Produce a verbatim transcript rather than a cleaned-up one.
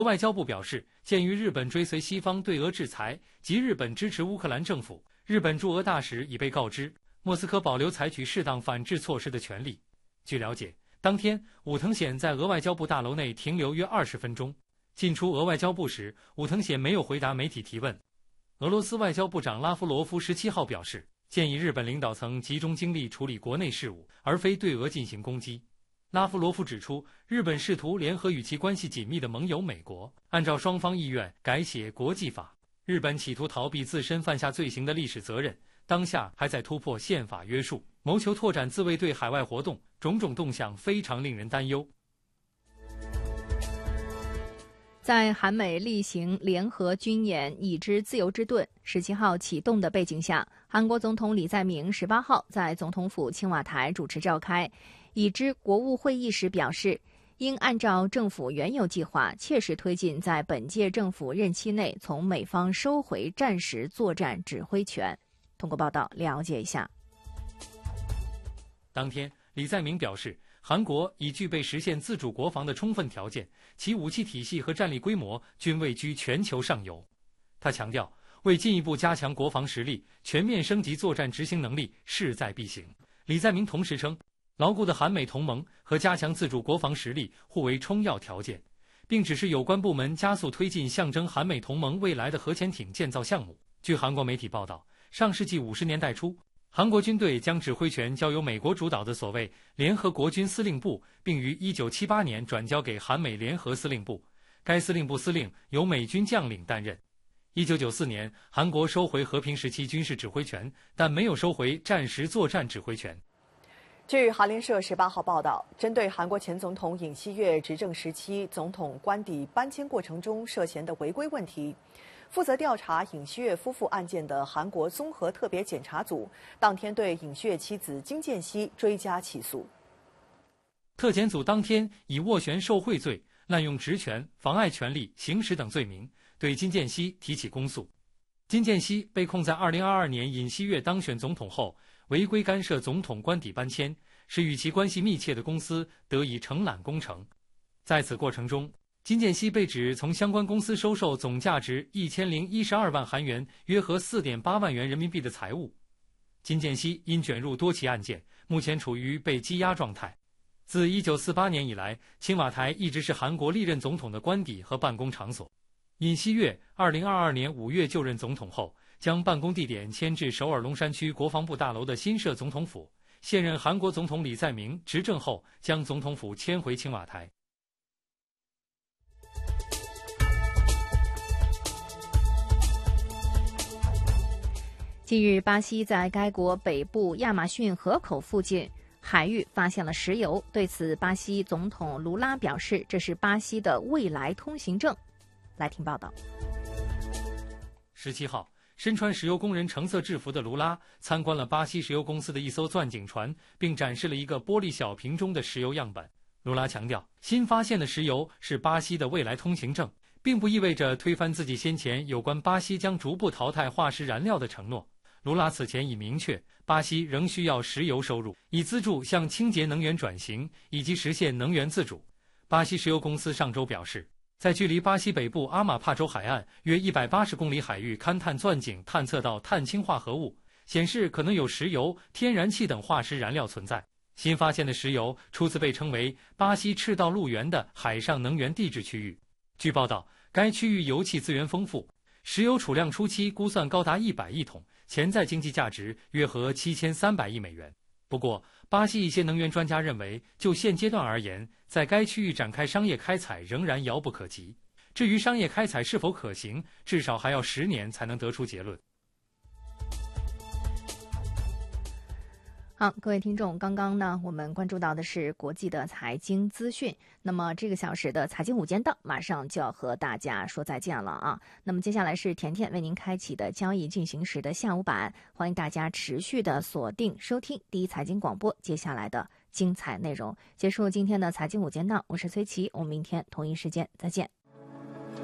外交部表示，鉴于日本追随西方对俄制裁及日本支持乌克兰政府，日本驻俄大使已被告知，莫斯科保留采取适当反制措施的权利。据了解，当天武藤显在俄外交部大楼内停留约二十分钟。进出俄外交部时，武藤显没有回答媒体提问。俄罗斯外交部长拉夫罗夫十七号表示，建议日本领导层集中精力处理国内事务，而非对俄进行攻击。拉夫罗夫指出，日本试图联合与其关系紧密的盟友美国，按照双方意愿改写国际法。日本企图逃避自身犯下罪行的历史责任，当下还在突破宪法约束，谋求拓展自卫队海外活动，种种动向非常令人担忧。 在韩美例行联合军演“已知自由之盾”十七号启动的背景下，韩国总统李在明十八号在总统府青瓦台主持召开已知国务会议时表示，应按照政府原有计划，切实推进在本届政府任期内从美方收回战时作战指挥权。通过报道了解一下。 当天，李在明表示，韩国已具备实现自主国防的充分条件，其武器体系和战力规模均位居全球上游。他强调，为进一步加强国防实力，全面升级作战执行能力势在必行。李在明同时称，牢固的韩美同盟和加强自主国防实力互为充要条件，并指示有关部门加速推进象征韩美同盟未来的核潜艇建造项目。据韩国媒体报道，上世纪五十年代初，韩国军队将指挥权交由美国主导的所谓联合国军司令部，并于一九七八年转交给韩美联合司令部，该司令部司令由美军将领担任。一九九四年，韩国收回和平时期军事指挥权，但没有收回战时作战指挥权。 据韩联社十八号报道，针对韩国前总统尹锡悦执政时期总统官邸搬迁过程中涉嫌的违规问题，负责调查尹锡悦夫妇案件的韩国综合特别检察组当天对尹锡悦妻子金建熙追加起诉。 特检组当天以斡旋受贿罪、滥用职权、妨碍权利行使等罪名对金建熙提起公诉。金建熙被控在二零二二年尹锡悦当选总统后违规干涉总统官邸搬迁，使与其关系密切的公司得以承揽工程。在此过程中，金建熙被指从相关公司收受总价值一千零一十二万韩元，约合四点八万元人民币的财物。金建熙因卷入多起案件，目前处于被羁押状态。自一九四八年以来，青瓦台一直是韩国历任总统的官邸和办公场所。尹锡悦二零二二年五月就任总统后，将办公地点迁至首尔龙山区国防部大楼的新设总统府。现任韩国总统李在明执政后，将总统府迁回青瓦台。 近日，巴西在该国北部亚马逊河口附近海域发现了石油。对此，巴西总统卢拉表示，这是巴西的未来通行证。来听报道。 十七号，身穿石油工人橙色制服的卢拉参观了巴西石油公司的一艘钻井船，并展示了一个玻璃小瓶中的石油样本。卢拉强调，新发现的石油是巴西的未来通行证，并不意味着推翻自己先前有关巴西将逐步淘汰化石燃料的承诺。卢拉此前已明确，巴西仍需要石油收入，以资助向清洁能源转型以及实现能源自主。巴西石油公司上周表示，在距离巴西北部阿马帕州海岸约一百八十公里海域勘探钻井，探测到碳氢化合物，显示可能有石油、天然气等化石燃料存在。新发现的石油初次被称为巴西赤道路源的海上能源地质区域。据报道，该区域油气资源丰富，石油储量初期估算高达一百亿桶，潜在经济价值约合七千三百亿美元。不过，巴西一些能源专家认为，就现阶段而言，在该区域展开商业开采仍然遥不可及。至于商业开采是否可行，至少还要十年才能得出结论。 好，各位听众，刚刚呢，我们关注到的是国际的财经资讯。那么这个小时的财经午间档马上就要和大家说再见了啊。那么接下来是甜甜为您开启的交易进行时的下午版，欢迎大家持续的锁定收听第一财经广播接下来的精彩内容。结束今天的财经午间档，我是崔琦，我们明天同一时间再见。